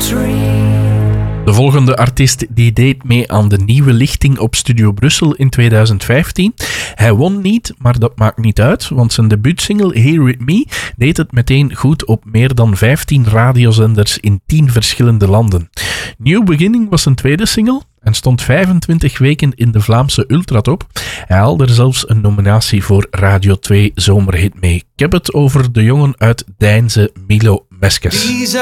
De volgende artiest die deed mee aan de nieuwe lichting op Studio Brussel in 2015. Hij won niet, maar dat maakt niet uit, want zijn debuutsingle Here With Me deed het meteen goed op meer dan 15 radiozenders in 10 verschillende landen. New Beginning was zijn tweede single en stond 25 weken in de Vlaamse Ultratop. Hij haalde er zelfs een nominatie voor Radio 2 Zomerhit mee. Ik heb het over de jongen uit Deinze, Milo Meskes.